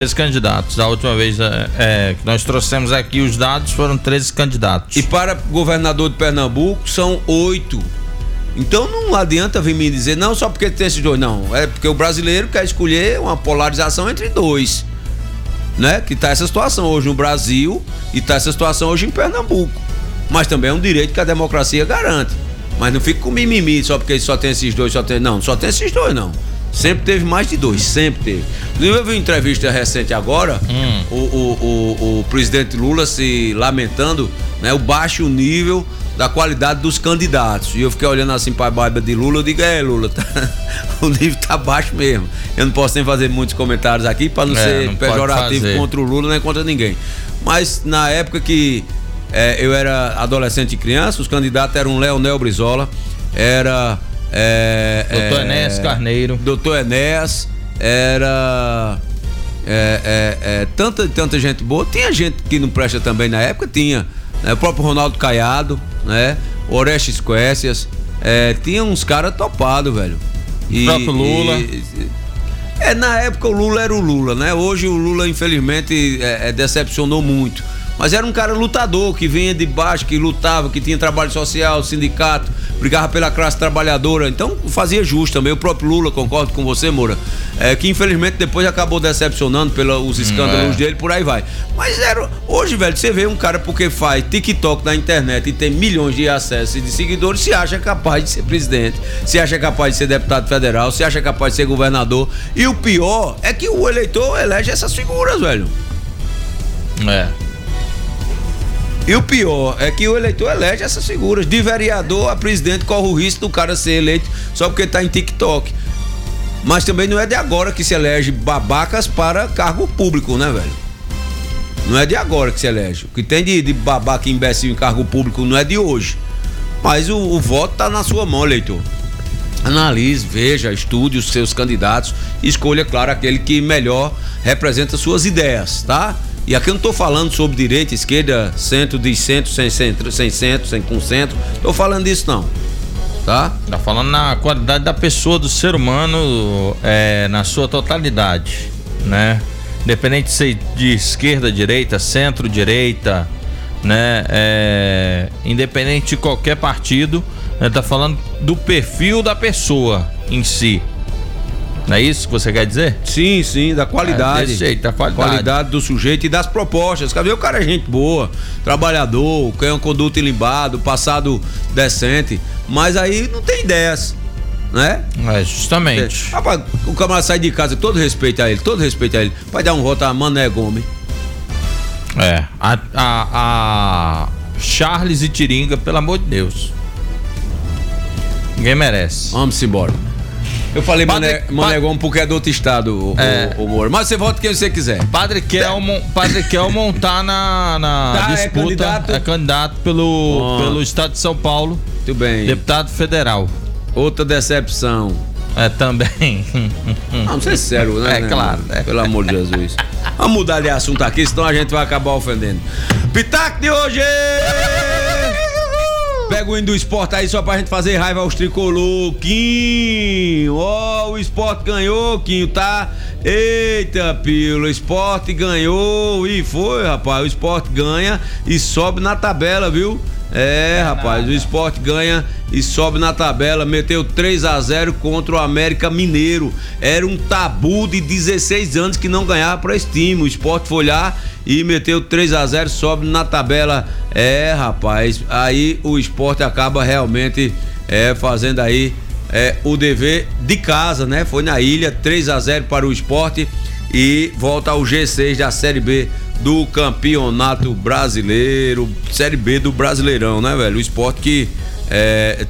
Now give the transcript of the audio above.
candidatos. Da última vez que nós trouxemos aqui os dados, foram 13 candidatos. E para governador de Pernambuco são 8. Então não adianta vir me dizer, não, só porque tem esses dois, não. É porque o brasileiro quer escolher uma polarização entre dois, né? Que tá essa situação hoje no Brasil e tá essa situação hoje em Pernambuco. Mas também é um direito que a democracia garante. Mas não fica com mimimi só porque só tem esses dois, não, só tem esses dois, não. Sempre teve mais de dois, sempre teve. Eu vi uma entrevista recente agora, o presidente Lula se lamentando, né, o baixo nível da qualidade dos candidatos. E eu fiquei olhando assim para a barba de Lula, eu digo, Lula, o nível tá baixo mesmo. Eu não posso nem fazer muitos comentários aqui para não ser pejorativo contra o Lula nem contra ninguém. Mas na época que eu era adolescente e criança, os candidatos eram Leonel Brizola, era... Dr. Enéas Carneiro. Dr. Enéas, era tanta gente boa. Tinha gente que não presta também na época, tinha, né? O próprio Ronaldo Caiado, né? Orestes Quécias, tinha uns caras topados, velho. O próprio Lula. Na época o Lula era o Lula, né? Hoje o Lula, infelizmente, decepcionou muito. Mas era um cara lutador, que vinha de baixo, que lutava, que tinha trabalho social, sindicato, brigava pela classe trabalhadora. Então fazia justo também. O próprio Lula, concordo com você, Moura, que infelizmente depois acabou decepcionando pelos escândalos dele, por aí vai. Mas hoje, velho, você vê um cara porque faz TikTok na internet e tem milhões de acessos e de seguidores, se acha capaz de ser presidente, se acha capaz de ser deputado federal, se acha capaz de ser governador. E o pior é que o eleitor elege essas figuras, velho. E o pior é que o eleitor elege essas figuras. De vereador a presidente corre o risco do cara ser eleito só porque tá em TikTok. Mas também não é de agora que se elege babacas para cargo público, né, velho? Não é de agora que se elege. O que tem de babaca e imbecil em cargo público não é de hoje. Mas o voto tá na sua mão, eleitor. Analise, veja, estude os seus candidatos e escolha, claro, aquele que melhor representa suas ideias, tá? E aqui eu não estou falando sobre direita, esquerda, centro, de centro, sem centro, sem com centro. Estou falando disso não, tá? Tá falando na qualidade da pessoa, do ser humano, na sua totalidade, né? Independente de ser de esquerda, direita, centro, direita, né? Independente de qualquer partido, tá falando do perfil da pessoa em si. Não é isso que você quer dizer? Sim, da qualidade. Desse jeito, da qualidade do sujeito e das propostas. Cadê o cara é gente boa, trabalhador, tem uma conduta ilibado, passado decente, mas aí não tem ideias, né? Justamente. Rapaz, o camarada sai de casa, todo respeito a ele, vai dar um voto a Mané Gomes. A Charles e Tiringa, pelo amor de Deus. Ninguém merece. Vamos embora. Eu falei Mané Gomes porque é do outro estado, o Moro. Mas você vota quem você quiser. Padre Kelmon tá na disputa. É candidato pelo estado de São Paulo. Muito bem. Deputado federal. Outra decepção. Também. Vamos ser sério, né? Claro. Pelo amor de Jesus. Vamos mudar de assunto aqui, senão a gente vai acabar ofendendo. Pitaco de hoje! Pega o hino do esporte aí só pra gente fazer raiva aos tricolor. Quinho, o esporte ganhou, Quinho, tá? Eita, pilo, o esporte ganhou. E foi, rapaz, o esporte ganha e sobe na tabela, viu? Rapaz, o esporte ganha e sobe na tabela, meteu 3-0 contra o América Mineiro. Era um tabu de 16 anos que não ganhava pra esse time. O esporte foi lá e meteu 3-0, sobe na tabela. Rapaz, aí o esporte acaba realmente fazendo aí o dever de casa, né? Foi na ilha, 3-0 para o esporte e volta ao G6 da Série B do Campeonato Brasileiro, Série B do Brasileirão, né, velho? O esporte que